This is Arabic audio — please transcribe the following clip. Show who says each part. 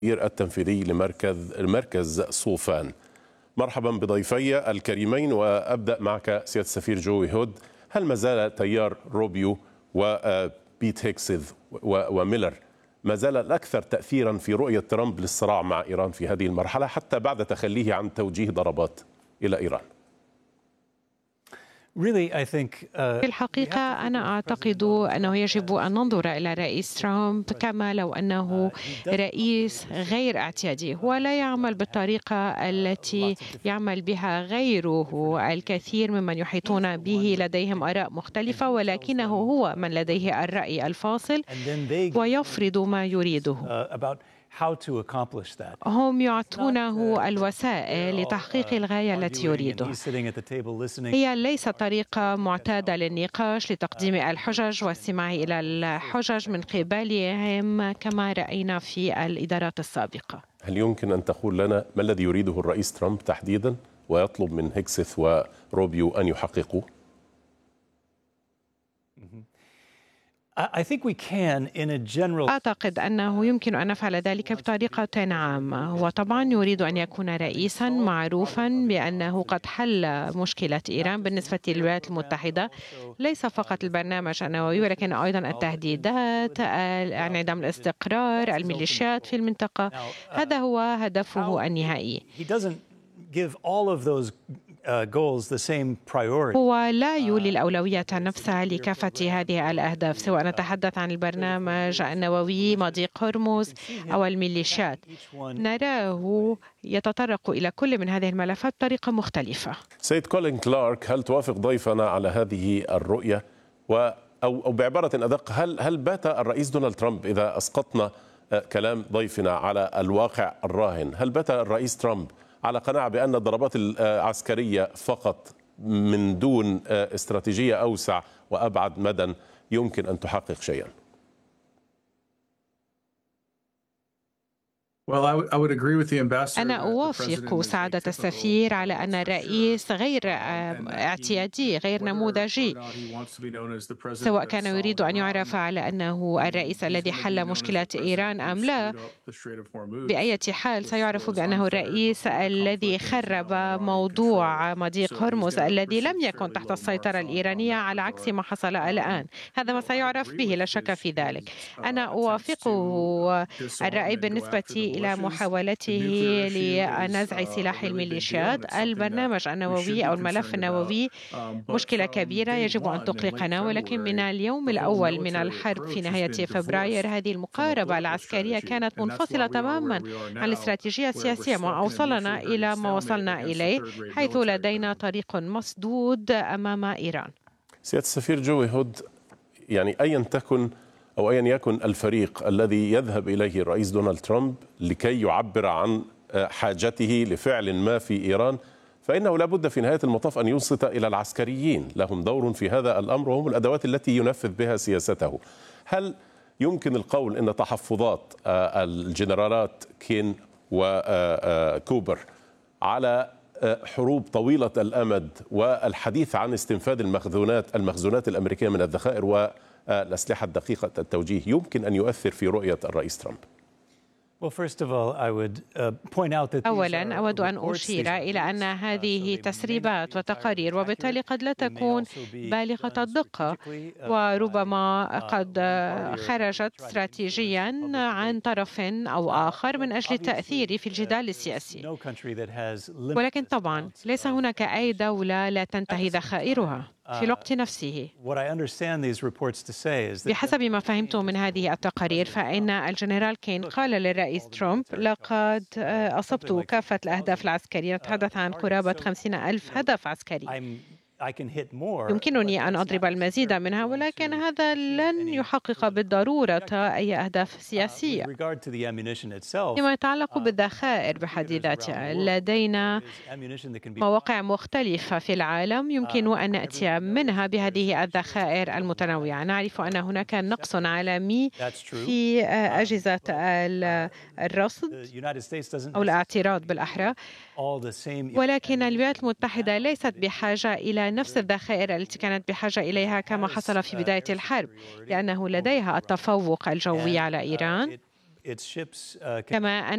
Speaker 1: التنفيذي لمركز صوفان. مرحبا بضيفي الكريمين، وأبدأ معك سيادة السفير جوي هود. هل ما زال تيار روبيو وبيت هيكسث وميلر ما زال الأكثر تأثيرا في رؤية ترامب للصراع مع إيران في هذه المرحلة حتى بعد تخليه عن توجيه ضربات إلى إيران؟
Speaker 2: في الحقيقة أنا أعتقد أنه يجب أن ننظر إلى الرئيس ترامب كما لو أنه رئيس غير اعتيادي. هو لا يعمل بالطريقة التي يعمل بها غيره. الكثير ممن يحيطون به لديهم آراء مختلفة، ولكنه هو من لديه الرأي الفاصل ويفرض ما يريده. هم يعطونه الوسائل لتحقيق الغاية التي يريدها. هي ليست طريقة معتادة للنقاش لتقديم الحجج والاستماع إلى الحجج من قبلهم كما رأينا في الإدارات السابقة.
Speaker 1: هل يمكن أن تقول لنا ما الذي يريده الرئيس ترامب تحديدا ويطلب من هيكسث وروبيو أن يحققوه؟
Speaker 2: أعتقد أنه يمكن أن نفعل ذلك بطريقة عامة. وطبعا يريد أن يكون رئيسا معروفا بأنه قد حل مشكلة إيران بالنسبة للولايات المتحدة، ليس فقط البرنامج النووي ولكن أيضا التهديدات، انعدام الاستقرار، الميليشيات في المنطقة. هذا هو هدفه النهائي. هو لا يولي الأولوية نفسها لكافة هذه الأهداف، سواء نتحدث عن البرنامج النووي، مضيق هرمز أو الميليشيات. نراه يتطرق إلى كل من هذه الملفات بطريقة مختلفة.
Speaker 1: سيد كولين كلارك، هل توافق ضيفنا على هذه الرؤية؟ أو بعبارة أدق، هل بات الرئيس دونالد ترامب، إذا أسقطنا كلام ضيفنا على الواقع الراهن، هل بات الرئيس ترامب على قناعة بأن الضربات العسكرية فقط من دون استراتيجية أوسع وأبعد مدى يمكن أن تحقق شيئا؟
Speaker 2: أنا أوافق سعادة السفير على أن الرئيس غير اعتيادي، غير نموذجي، سواء كان يريد أن يعرف على أنه الرئيس الذي حل مشكلة إيران أم لا. بأية حال سيعرف بأنه الرئيس الذي خرب موضوع مضيق هرمز الذي لم يكن تحت السيطرة الإيرانية، على عكس ما حصل الآن. هذا ما سيعرف به، لا شك في ذلك. أنا أوافقه الرأي بالنسبة إلى محاولته لنزع سلاح الميليشيات. البرنامج النووي أو الملف النووي مشكلة كبيرة يجب أن تقلقنا، ولكن من اليوم الأول من الحرب في نهاية فبراير هذه المقاربة العسكرية كانت منفصلة تماما عن الاستراتيجية السياسية، ما أوصلنا إلى ما وصلنا إليه، حيث لدينا طريق مسدود أمام إيران.
Speaker 1: سيادة السفير جوي هود، يعني أيا تكن أو أيا يكن الفريق الذي يذهب إليه الرئيس دونالد ترامب لكي يعبر عن حاجته لفعل ما في إيران، فإنه لا بد في نهاية المطاف أن ينصت إلى العسكريين، لهم دور في هذا الأمر وهم الأدوات التي ينفذ بها سياسته. هل يمكن القول أن تحفظات الجنرالات كين وكوبر على حروب طويلة الأمد والحديث عن استنفاد المخزونات الأمريكية من الذخائر والأسلحة الدقيقة التوجيه يمكن أن يؤثر في رؤية الرئيس ترامب؟
Speaker 2: أولاً أود أن أشير إلى أن هذه تسريبات وتقارير، وبالتالي قد لا تكون بالغة الدقة، وربما قد خرجت استراتيجياً عن طرف أو آخر من أجل التأثير في الجدال السياسي. ولكن طبعاً ليس هناك أي دولة لا تنتهي ذخائرها في الوقت نفسه. بحسب ما فهمت من هذه التقارير، فإن الجنرال كين قال للرئيس ترامب: لقد أصبت كافة الأهداف العسكرية، نتحدث عن قرابة 50,000 هدف عسكري. يمكنني أن أضرب المزيد منها، ولكن هذا لن يحقق بالضرورة أي أهداف سياسية. فيما يتعلق بالذخائر بحد ذاتها، لدينا مواقع مختلفة في العالم يمكن أن نأتي منها بهذه الذخائر المتنوعة. نعرف أن هناك نقص عالمي في أجهزة الرصد أو الاعتراض بالأحرى، ولكن الولايات المتحدة ليست بحاجة إلى نفس الذخائر التي كانت بحاجة إليها كما حصل في بداية الحرب، لأنه لديها التفوق الجوي على إيران، كما أن